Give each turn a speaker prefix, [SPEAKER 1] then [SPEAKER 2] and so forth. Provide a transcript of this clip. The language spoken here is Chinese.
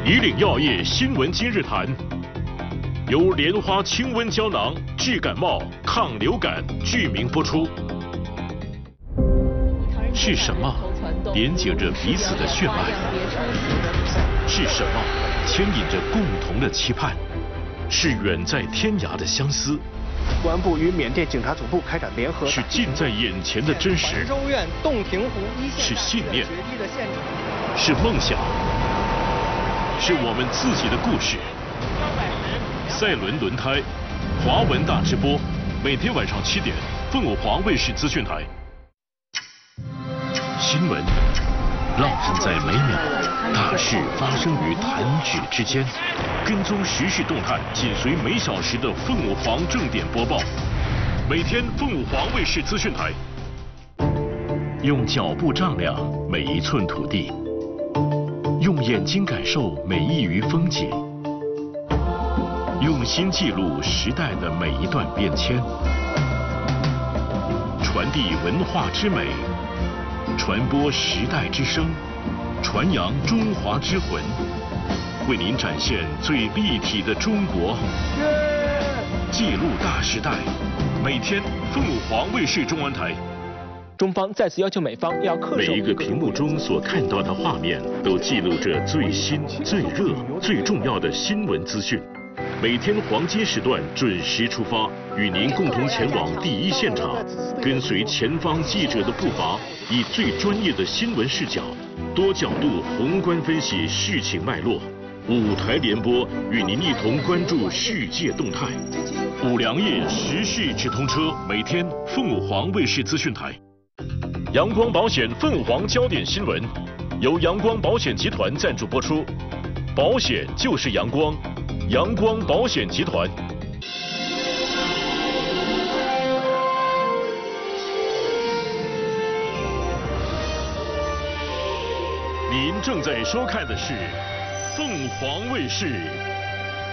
[SPEAKER 1] 以岭药业新闻今日谈，由莲花清瘟胶囊治感冒、抗流感剧名播出。是什么连接着彼此的血脉？是什么牵引着共同的期盼？是远在天涯的相思。
[SPEAKER 2] 公安部与缅甸警察总部开展联合。
[SPEAKER 1] 是近在眼前的真实。
[SPEAKER 2] 州院洞庭湖一线。
[SPEAKER 1] 是信念。是梦想。是我们自己的故事。赛伦轮胎，华文大直播，每天晚上7点，凤凰卫视资讯台。新闻浪漫在每秒，大事发生于弹指之间。跟踪时事动态，紧随每小时的凤凰正点播报。每天凤凰卫视资讯台。用脚步丈量每一寸土地。用眼睛感受每一隅风景，用心记录时代的每一段变迁，传递文化之美，传播时代之声，传扬中华之魂，为您展现最立体的中国，记录大时代。每天凤凰卫视中文台。
[SPEAKER 2] 中方再次要求美方要恪守
[SPEAKER 1] 每一个屏幕中所看到的画面，都记录着最新、最热、最重要的新闻资讯。每天黄金时段准时出发，与您共同前往第一现场，跟随前方记者的步伐，以最专业的新闻视角，多角度宏观分析事情脉络。5台联播，与您一同关注世界动态。5粮液时事直通车，每天凤凰卫视资讯台。阳光保险凤凰焦点新闻，由阳光保险集团赞助播出。保险就是阳光，阳光保险集团。您正在收看的是凤凰卫视